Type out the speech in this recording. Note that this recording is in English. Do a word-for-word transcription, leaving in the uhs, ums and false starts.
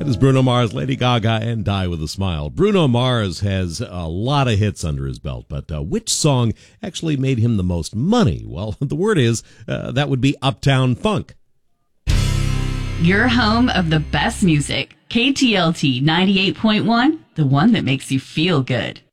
That is Bruno Mars, Lady Gaga, and Die With a Smile. Bruno Mars has a lot of hits under his belt, but uh, which song actually made him the most money? Well, the word is uh, that would be Uptown Funk. Your home of the best music. K T L T ninety-eight point one, the one that makes you feel good.